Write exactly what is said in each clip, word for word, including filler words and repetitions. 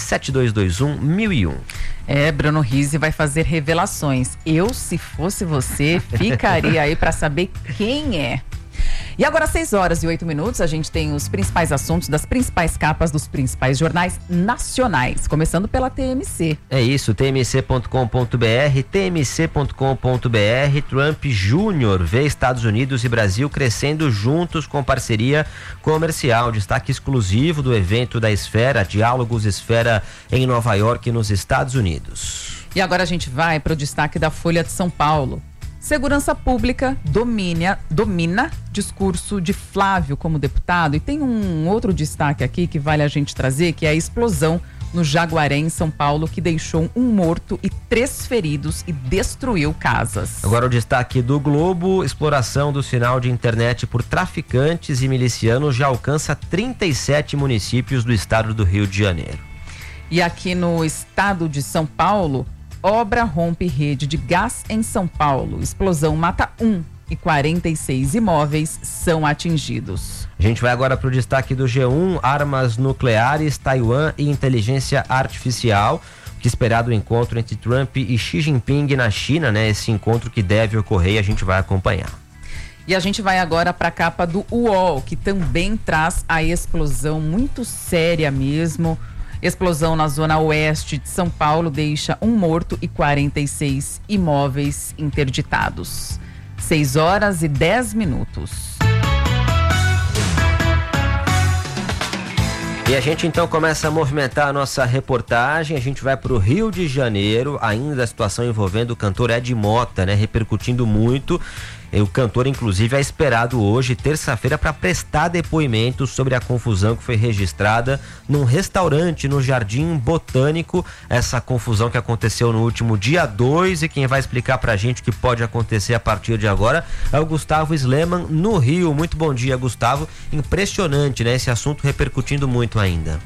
sete dois dois um, mil e um. É, Bruno Rizzi vai fazer revelações. Eu, se fosse você, ficaria aí para saber quem é. E agora, às seis horas e oito minutos, a gente tem os principais assuntos das principais capas dos principais jornais nacionais, começando pela T M C. É isso, t m c ponto com ponto b r, t m c ponto com ponto b r. Trump Júnior vê Estados Unidos e Brasil crescendo juntos com parceria comercial. Destaque exclusivo do evento da Esfera, Diálogos Esfera em Nova York, nos Estados Unidos. E agora a gente vai para o destaque da Folha de São Paulo. Segurança Pública domina, domina discurso de Flávio como deputado. E tem um outro destaque aqui que vale a gente trazer, que é a explosão no Jaguaré, em São Paulo, que deixou um morto e três feridos e destruiu casas. Agora o destaque do Globo: exploração do sinal de internet por traficantes e milicianos já alcança trinta e sete municípios do estado do Rio de Janeiro. E aqui no estado de São Paulo, obra rompe rede de gás em São Paulo. Explosão mata um e quarenta e seis imóveis são atingidos. A gente vai agora para o destaque do G um: armas nucleares, Taiwan e inteligência artificial. O que esperar do encontro entre Trump e Xi Jinping na China, né? Esse encontro que deve ocorrer e a gente vai acompanhar. E a gente vai agora para a capa do U O L, que também traz a explosão muito séria mesmo. Explosão na zona oeste de São Paulo deixa um morto e quarenta e seis imóveis interditados. seis horas e dez minutos. E a gente então começa a movimentar a nossa reportagem. A gente vai para o Rio de Janeiro, ainda a situação envolvendo o cantor Ed Mota, né? Repercutindo muito. O cantor, inclusive, é esperado hoje, terça-feira, para prestar depoimento sobre a confusão que foi registrada num restaurante no Jardim Botânico. Essa confusão que aconteceu no último dia dois, e quem vai explicar pra gente o que pode acontecer a partir de agora é o Gustavo Sleman, no Rio. Muito bom dia, Gustavo. Impressionante, né? Esse assunto repercutindo muito ainda.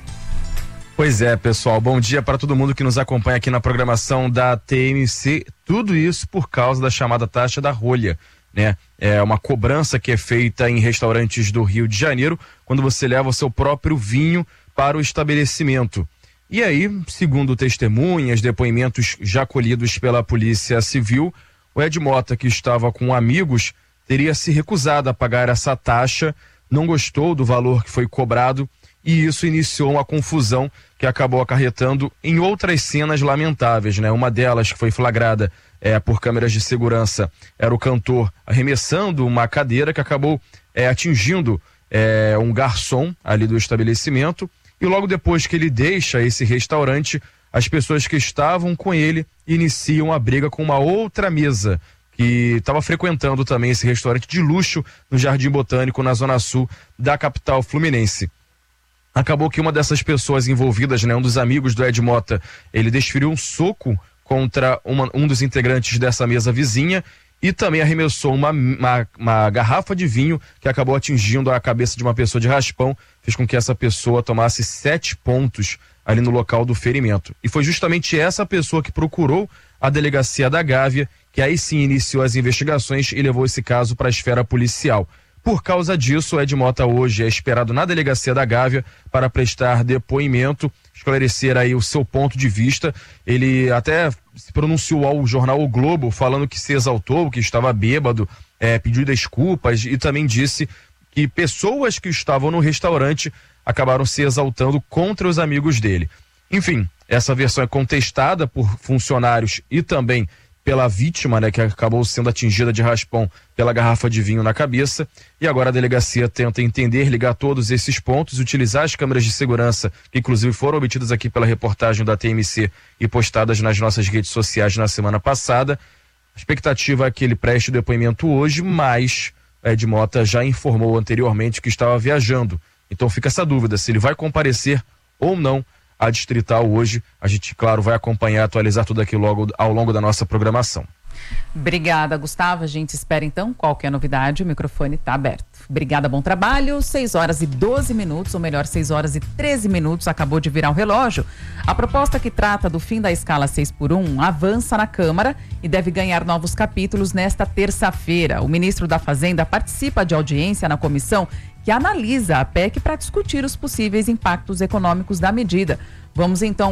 Pois é, pessoal, bom dia para todo mundo que nos acompanha aqui na programação da T M C. Tudo isso por causa da chamada taxa da rolha, né? É uma cobrança que é feita em restaurantes do Rio de Janeiro quando você leva o seu próprio vinho para o estabelecimento. E aí, segundo testemunhas, depoimentos já colhidos pela Polícia Civil, o Ed Mota, que estava com amigos, teria se recusado a pagar essa taxa, não gostou do valor que foi cobrado, e isso iniciou uma confusão que acabou acarretando em outras cenas lamentáveis, né? Uma delas, que foi flagrada é, por câmeras de segurança, era o cantor arremessando uma cadeira que acabou é, atingindo é, um garçom ali do estabelecimento, e logo depois que ele deixa esse restaurante, as pessoas que estavam com ele iniciam a briga com uma outra mesa que estava frequentando também esse restaurante de luxo no Jardim Botânico, na zona sul da capital fluminense. Acabou que uma dessas pessoas envolvidas, né, um dos amigos do Ed Mota, ele desferiu um soco contra uma, um dos integrantes dessa mesa vizinha e também arremessou uma, uma, uma garrafa de vinho que acabou atingindo a cabeça de uma pessoa de raspão, fez com que essa pessoa tomasse sete pontos ali no local do ferimento. E foi justamente essa pessoa que procurou a delegacia da Gávea, que aí sim iniciou as investigações e levou esse caso para a esfera policial. Por causa disso, o Ed Mota hoje é esperado na delegacia da Gávea para prestar depoimento, esclarecer aí o seu ponto de vista. Ele até se pronunciou ao jornal O Globo, falando que se exaltou, que estava bêbado, é, pediu desculpas e também disse que pessoas que estavam no restaurante acabaram se exaltando contra os amigos dele. Enfim, essa versão é contestada por funcionários e também pela vítima, né, que acabou sendo atingida de raspão pela garrafa de vinho na cabeça, e agora a delegacia tenta entender, ligar todos esses pontos, utilizar as câmeras de segurança, que inclusive foram obtidas aqui pela reportagem da T M C e postadas nas nossas redes sociais na semana passada. A expectativa é que ele preste o depoimento hoje, mas Ed Mota já informou anteriormente que estava viajando, então fica essa dúvida se ele vai comparecer ou não a distrital hoje. A gente, claro, vai acompanhar, atualizar tudo aqui logo ao longo da nossa programação. Obrigada, Gustavo. A gente espera então qualquer novidade, o microfone está aberto. Obrigada, bom trabalho. seis horas e doze minutos, ou melhor, seis horas e treze minutos, acabou de virar o relógio. A proposta que trata do fim da escala seis por um avança na Câmara e deve ganhar novos capítulos nesta terça-feira. O ministro da Fazenda participa de audiência na comissão que analisa a P E C para discutir os possíveis impactos econômicos da medida. Vamos então